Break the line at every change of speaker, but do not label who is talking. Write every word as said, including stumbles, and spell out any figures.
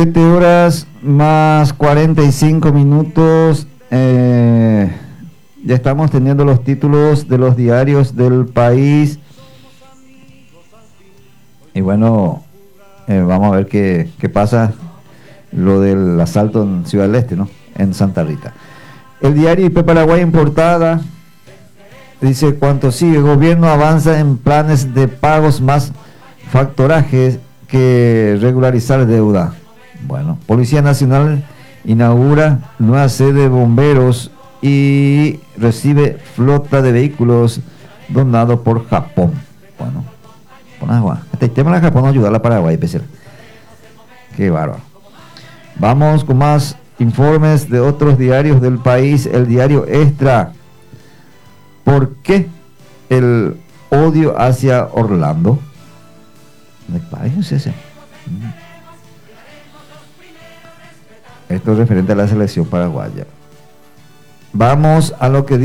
Siete horas más cuarenta y cinco minutos. Eh, ya estamos teniendo los títulos de los diarios del país. Y bueno, eh, vamos a ver qué, qué pasa lo del asalto en Ciudad del Este, ¿no? En Santa Rita. El diario I P Paraguay en portada dice: cuanto sigue, el gobierno avanza en planes de pagos más factorajes que regularizar deuda. Bueno, Policía Nacional inaugura nueva sede de bomberos y recibe flota de vehículos donado por Japón. Bueno, con agua. Este tema de Japón ayuda a la Paraguay, especial. Qué bárbaro. Vamos con más informes de otros diarios del país. El diario Extra. ¿Por qué el odio hacia Orlando? ¿De qué país es ese? Esto es referente a la selección paraguaya. Vamos a lo que dice